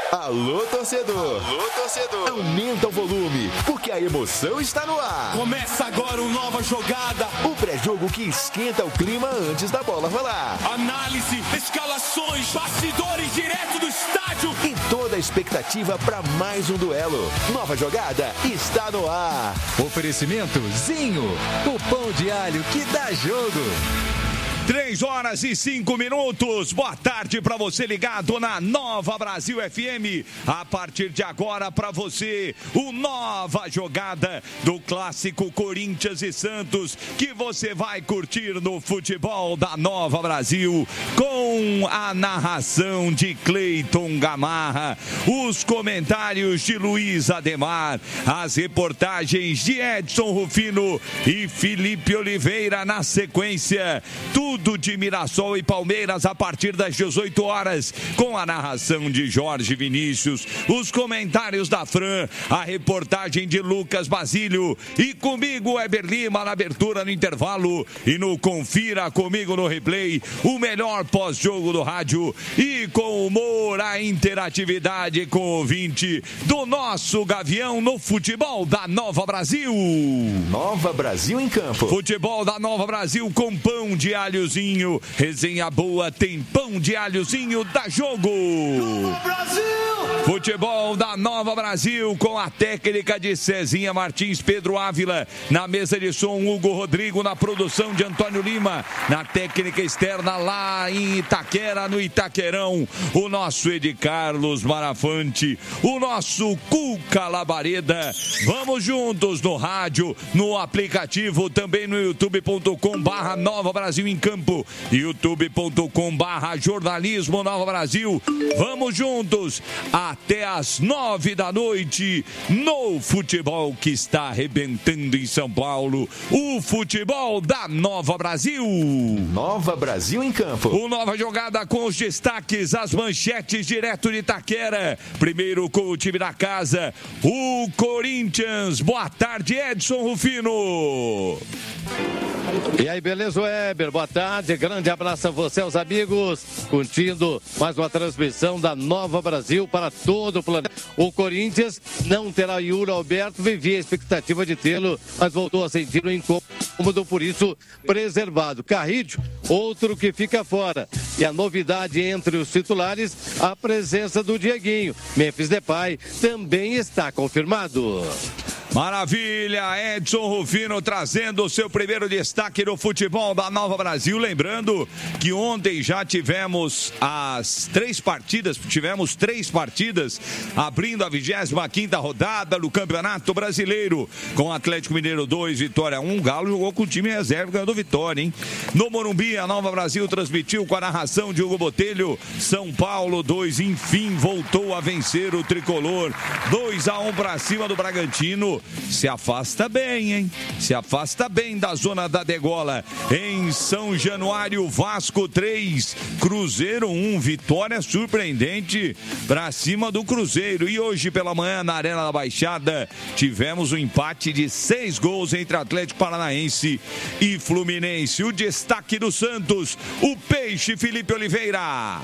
Alô, torcedor! Alô, torcedor! Aumenta o volume, porque a emoção está no ar. Começa agora uma nova jogada. O pré-jogo que esquenta o clima antes da bola rolar. Análise, escalações, bastidores direto do estádio. E toda a expectativa para mais um duelo. Nova jogada está no ar. Oferecimento Zinho, o pão de alho que dá jogo. 3h05. Boa tarde para você ligado na Nova Brasil FM. A partir de agora para você, o Nova Jogada do clássico Corinthians e Santos, que você vai curtir no futebol da Nova Brasil, com a narração de Cleiton Gamarra, os comentários de Luiz Ademar, as reportagens de Edson Rufino e Felipe Oliveira na sequência. Tudo de Mirassol e Palmeiras a partir das 18 horas, com a narração de Jorge Vinícius, os comentários da Fran, a reportagem de Lucas Basílio e comigo, Heber Lima, na abertura, no intervalo e no Confira Comigo no Replay, o melhor pós-jogo do rádio e com humor, a interatividade com o ouvinte do nosso Gavião no futebol da Nova Brasil. Nova Brasil em campo. Futebol da Nova Brasil com pão de alho. Resenha boa, tem pão de alhozinho, dá jogo. Nova Brasil! Futebol da Nova Brasil com a técnica de Cezinha Martins, Pedro Ávila, na mesa de som Hugo Rodrigo, na produção de Antônio Lima, na técnica externa lá em Itaquera, no Itaquerão, o nosso Edi Carlos Marafante, o nosso Cuca Labareda. Vamos juntos no rádio, no aplicativo, também no youtube.com/Nova Brasil em campo, youtube.com/jornalismo Nova Brasil. Vamos juntos até às 9 da noite no futebol que está arrebentando em São Paulo, o futebol da Nova Brasil. Nova Brasil em campo. O Nova Jogada com os destaques, as manchetes direto de Itaquera. Primeiro com o time da casa, o Corinthians. Boa tarde, Edson Rufino. E aí, beleza, Weber? Boa tarde, grande abraço a você, aos amigos, curtindo mais uma transmissão da Nova Brasil para todo o planeta. O Corinthians não terá Yuri Alberto, vivia a expectativa de tê-lo, mas voltou a sentir um incômodo, por isso preservado. Carrillo, outro que fica fora. E a novidade entre os titulares, a presença do Dieguinho. Memphis Depay também está confirmado. Maravilha, Edson Rufino trazendo o seu primeiro destaque no futebol da Nova Brasil. Lembrando que ontem já tivemos três partidas abrindo a 25ª rodada do Campeonato Brasileiro, com Atlético Mineiro 2, Vitória 1. Galo jogou com o time reserva e ganhou do Vitória, hein? No Morumbi, a Nova Brasil transmitiu com a narração de Hugo Botelho. São Paulo 2, enfim, voltou a vencer o tricolor. 2-1 para cima do Bragantino. Se afasta bem, hein? Se afasta bem da zona da degola. Em São Januário, Vasco 3, Cruzeiro 1. Vitória surpreendente para cima do Cruzeiro. E hoje pela manhã, na Arena da Baixada, tivemos um empate de 6 gols entre Atlético Paranaense e Fluminense. O destaque do Santos, o Peixe Felipe Oliveira.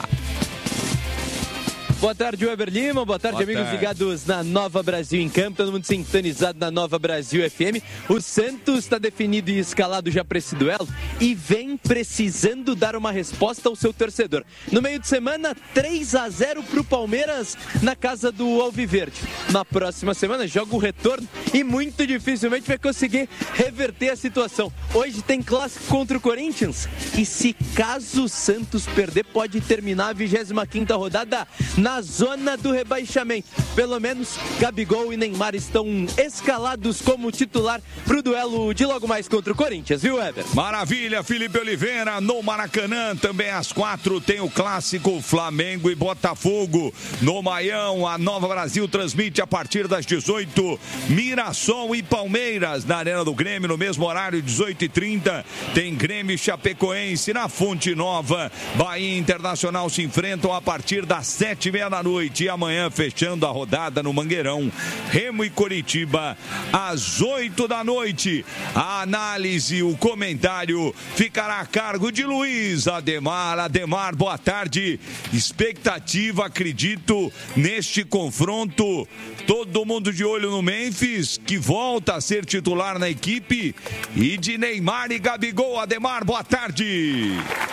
Boa tarde, Weber Lima. Boa tarde, amigos ligados na Nova Brasil em campo. Todo mundo sintonizado na Nova Brasil FM. O Santos está definido e escalado já para esse duelo e vem precisando dar uma resposta ao seu torcedor. No meio de semana, 3-0 para o Palmeiras na casa do Alviverde. Na próxima semana, joga o retorno e muito dificilmente vai conseguir reverter a situação. Hoje tem clássico contra o Corinthians e se caso o Santos perder, pode terminar a 25ª rodada na zona do rebaixamento. Pelo menos Gabigol e Neymar estão escalados como titular para o duelo de logo mais contra o Corinthians, viu, Weber? Maravilha, Felipe Oliveira. No Maracanã, também às 4 tem o clássico Flamengo e Botafogo. No Maião, a Nova Brasil transmite a partir das 18, Mirassol e Palmeiras. Na Arena do Grêmio, no mesmo horário, 18h30, tem Grêmio e Chapecoense. Na Fonte Nova, Bahia e Internacional se enfrentam a partir das 7h30 9h30. E amanhã, fechando a rodada no Mangueirão, Remo e Coritiba, às 20h. A análise, o comentário ficará a cargo de Luiz Ademar. Ademar, boa tarde. Expectativa, acredito, neste confronto. Todo mundo de olho no Memphis, que volta a ser titular na equipe, e de Neymar e Gabigol. Ademar, boa tarde.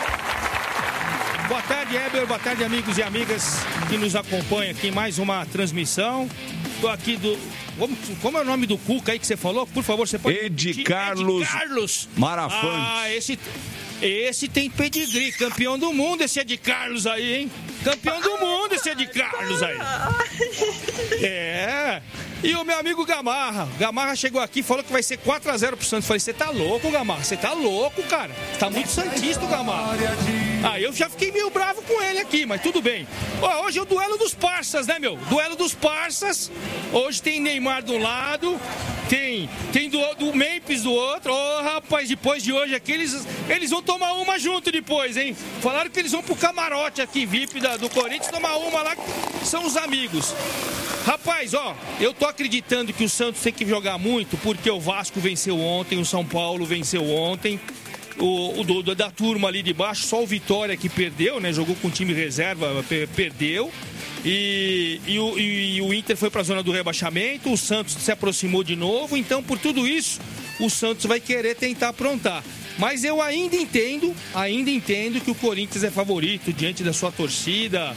Boa tarde, Heber. Boa tarde, amigos e amigas que nos acompanham aqui em mais uma transmissão. Estou aqui do... Como é o nome do Cuca aí que você falou? Por favor, você pode... Ed Carlos Marafante. Ah, esse tem pedigree. Campeão do mundo esse Ed Carlos aí, hein? Campeão do mundo esse Ed Carlos aí. É... E o meu amigo Gamarra. Gamarra chegou aqui e falou que vai ser 4-0 pro Santos. Falei, você tá louco, Gamarra? Você tá louco, cara? Tá muito santista o Gamarra. Ah, eu já fiquei meio bravo com ele aqui, mas tudo bem. Ó, hoje é o duelo dos parças, né, meu? Duelo dos parças. Hoje tem Neymar do lado, tem do Memphis do outro. Ô, rapaz, depois de hoje aqui, eles vão tomar uma junto depois, hein? Falaram que eles vão pro camarote aqui, VIP do Corinthians, tomar uma lá, que são os amigos. Rapaz, ó, eu tô acreditando que o Santos tem que jogar muito, porque o Vasco venceu ontem, o São Paulo venceu ontem, da turma ali de baixo, só o Vitória que perdeu, né? Jogou com o time reserva, perdeu. E o Inter foi para a zona do rebaixamento, o Santos se aproximou de novo, então por tudo isso o Santos vai querer tentar aprontar. Mas eu ainda entendo que o Corinthians é favorito diante da sua torcida.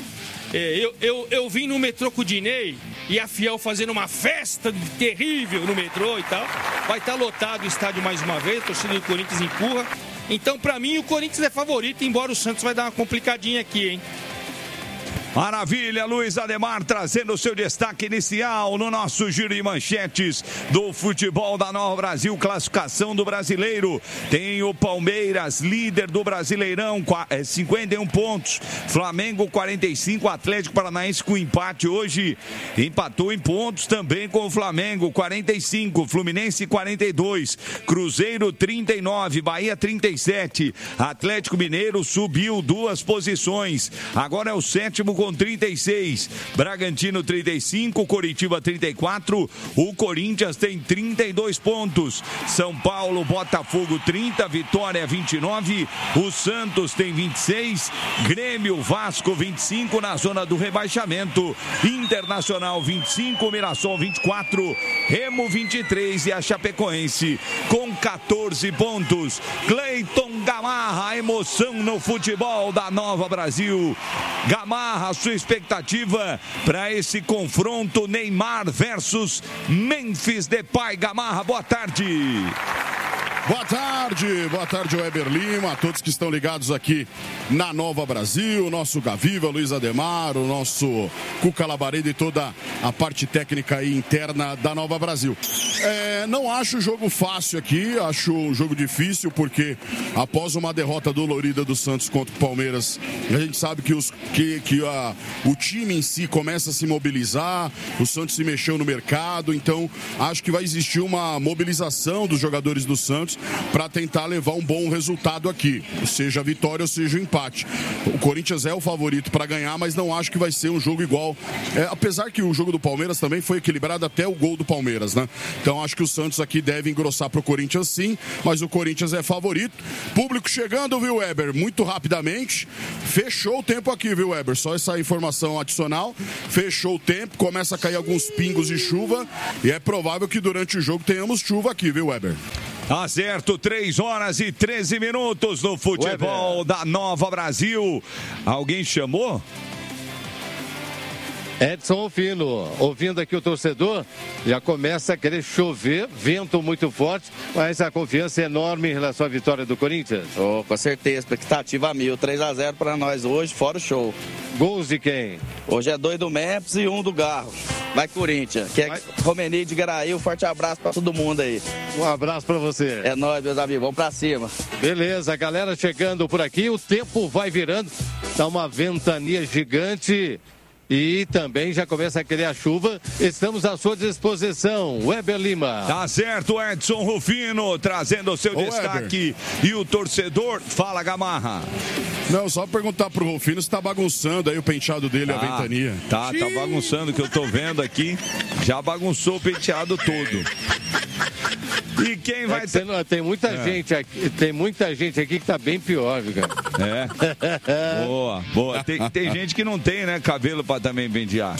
Eu vim no metrô com o Dinei e a Fiel fazendo uma festa terrível no metrô e tal. Vai estar lotado o estádio mais uma vez, a torcida do Corinthians empurra. Então, pra mim, o Corinthians é favorito, embora o Santos vai dar uma complicadinha aqui, hein? Maravilha, Luiz Ademar trazendo o seu destaque inicial no nosso giro de manchetes do futebol da Nova Brasil, classificação do Brasileiro. Tem o Palmeiras, líder do Brasileirão, 51 pontos. Flamengo 45, Atlético Paranaense com empate hoje, empatou em pontos também com o Flamengo, 45, Fluminense 42, Cruzeiro 39, Bahia 37, Atlético Mineiro subiu 2 posições, agora é o 7º com 36, Bragantino 35, Coritiba 34, o Corinthians tem 32 pontos, São Paulo, Botafogo 30, Vitória 29, o Santos tem 26, Grêmio, Vasco 25 na zona do rebaixamento, Internacional 25, Mirassol 24, Remo 23 e a Chapecoense com 14 pontos. Cleiton Gamarra, a emoção no futebol da Nova Brasil. Gamarra, sua expectativa para esse confronto Neymar versus Memphis Depay. Gamarra, boa tarde. Boa tarde, Weber Lima, a todos que estão ligados aqui na Nova Brasil, o nosso Gaviva, Luiz Ademar, o nosso Cuca Labareda e toda a parte técnica e interna da Nova Brasil. Não acho o jogo fácil aqui, acho um jogo difícil, porque após uma derrota dolorida do Santos contra o Palmeiras, a gente sabe que o time em si começa a se mobilizar, o Santos se mexeu no mercado, então acho que vai existir uma mobilização dos jogadores do Santos para tentar levar um bom resultado aqui, seja a vitória ou seja o empate. O Corinthians é o favorito para ganhar, mas não acho que vai ser um jogo igual, apesar que o jogo do Palmeiras também foi equilibrado até o gol do Palmeiras, né? Então acho que o Santos aqui deve engrossar pro Corinthians sim, mas o Corinthians é favorito. Público chegando, viu, Weber? Muito rapidamente. Fechou o tempo aqui, viu, Weber? Só essa informação adicional. Fechou o tempo, começa a cair alguns pingos de chuva e é provável que durante o jogo tenhamos chuva aqui, viu, Weber? Tá certo, 3h13 no futebol da Nova Brasil. Alguém chamou? Edson Rufino, ouvindo aqui o torcedor, já começa a querer chover, vento muito forte, mas a confiança é enorme em relação à vitória do Corinthians. Com certeza, expectativa 1000, 3-0 para nós hoje, fora o show. Gols de quem? Hoje é 2 do Memphis e 1 do Garro. Vai Corinthians, que é Romeni de Garaí, um forte abraço para todo mundo aí. Um abraço para você. É nóis, meus amigos, vamos para cima. Beleza, a galera chegando por aqui, o tempo vai virando, tá uma ventania gigante. e também já começa a querer a chuva. Estamos à sua disposição. Weber Lima. Tá certo, Edson Rufino, trazendo o seu destaque. Weber. E o torcedor, fala, Gamarra. Não, só perguntar pro Rufino se tá bagunçando aí o penteado dele, a ventania. Tá bagunçando, que eu tô vendo aqui. Já bagunçou o penteado todo. E quem vai ter... Tem muita gente aqui que tá bem pior, viu, cara? Boa. Tem gente que não tem, né, cabelo pra também pentear.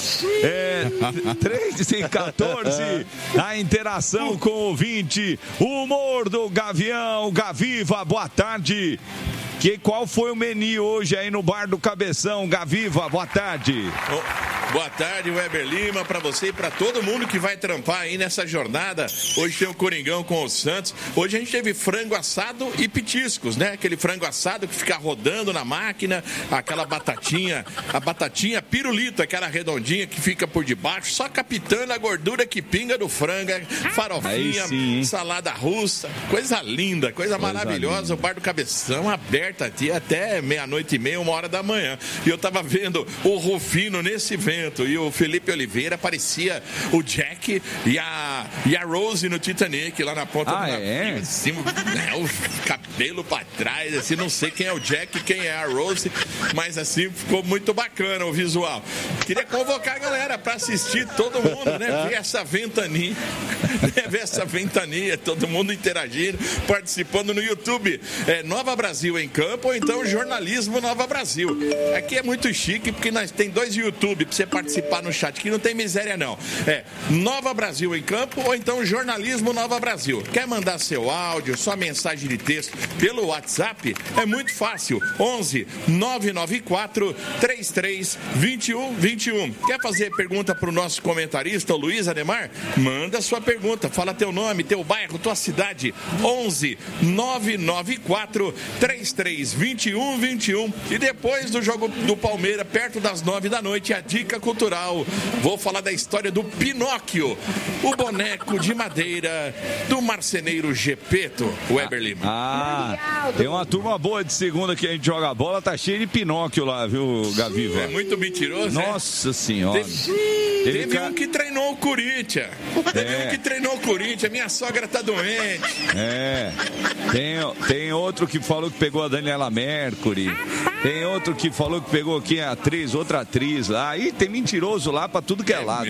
3h14, a interação com o ouvinte, o humor do Gavião, Gaviva, boa tarde. Qual foi o menu hoje aí no Bar do Cabeção, Gaviva? Boa tarde. Boa tarde, Weber Lima, para você e para todo mundo que vai trampar aí nessa jornada. Hoje tem o Coringão com o Santos. Hoje a gente teve frango assado e petiscos, né? Aquele frango assado que fica rodando na máquina, aquela batatinha, a batatinha pirulito, aquela redondinha que fica por debaixo, só captando a gordura que pinga do frango, farofinha, salada russa, coisa linda, coisa maravilhosa. O Bar do Cabeção aberto até 00:30, 1h da manhã. E eu tava vendo o Rufino nesse evento e o Felipe Oliveira parecia o Jack e a Rose no Titanic lá na ponta do navio, assim, o cabelo pra trás, assim, não sei quem é o Jack e quem é a Rose, mas assim, ficou muito bacana o visual. Queria convocar a galera pra assistir, todo mundo, né, ver essa ventania, todo mundo interagindo, participando no YouTube, Nova Brasil em Campo, ou então Jornalismo Nova Brasil. Aqui é muito chique, porque nós tem 2 YouTube pra você participar no chat, que não tem miséria não. Nova Brasil em Campo, ou então Jornalismo Nova Brasil. Quer mandar seu áudio, sua mensagem de texto pelo WhatsApp? É muito fácil. 11 994 33 21 21. Quer fazer pergunta pro nosso comentarista, o Luiz Ademar? Manda sua pergunta, fala teu nome, teu bairro, tua cidade. 11 994 33 21 21. E depois do jogo do Palmeiras, perto das 9 da noite, a dica cultural. Vou falar da história do Pinóquio, o boneco de madeira do marceneiro Gepeto, Weber Lima. Tem uma turma boa de segunda que a gente joga bola, tá cheio de Pinóquio lá, viu, Gaviva? É muito mentiroso, Nossa senhora. Teve um que treinou o Corinthians. Minha sogra tá doente. Tem outro que falou que pegou a Daniela Mercury. Tem outro que falou que pegou aqui outra atriz lá. Aí tem mentiroso lá pra tudo que é lado.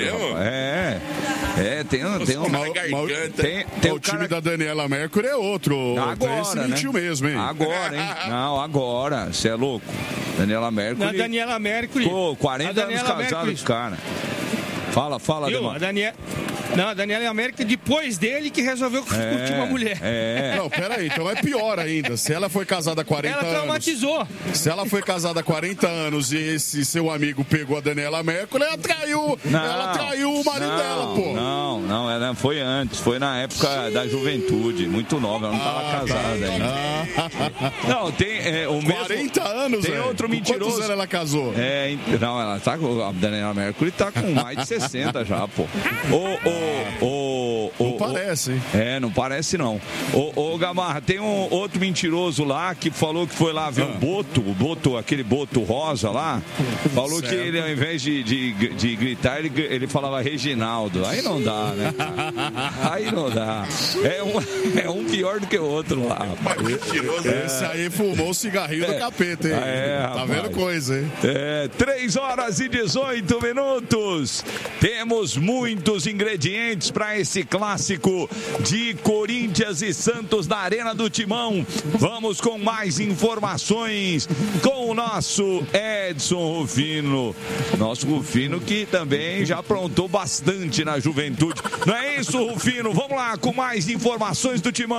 Tem o time da Daniela Mercury é outro. Agora, esse mentiu mesmo, hein? Agora, hein? Não, agora. Você é louco. Daniela Mercury. Na Daniela Mercury. Pô, 40 anos casado com os caras. Fala, Ademar. A Daniela América, depois dele, que resolveu curtir uma mulher. Não, peraí, então é pior ainda. Se ela foi casada há 40 anos... Ela traumatizou. Se ela foi casada há 40 anos e esse seu amigo pegou a Daniela Mercury, ela traiu o marido dela, pô. Não, ela foi antes. Foi na época da juventude, muito nova. Ela não estava casada ainda. Não, tem o mesmo... 40 anos, tem outro mentiroso. Quantos anos ela casou? Não, ela tá com... A Daniela Mercury tá com mais de 60 já, pô. Não parece, hein? Não parece não. Ô Gamarra, tem um outro mentiroso lá que falou que foi lá ver aquele boto rosa lá. Falou que ele, ao invés de gritar, ele falava Reginaldo. Aí não dá, né? Aí não dá. É um pior do que o outro lá, rapaz. Esse aí fumou o cigarrinho do capeta, hein? Tá vendo coisa, hein? 3h18. Temos muitos ingredientes para esse clássico de Corinthians e Santos na Arena do Timão. Vamos com mais informações com o nosso Edson Rufino. Nosso Rufino que também já aprontou bastante na juventude. Não é isso, Rufino? Vamos lá com mais informações do Timão.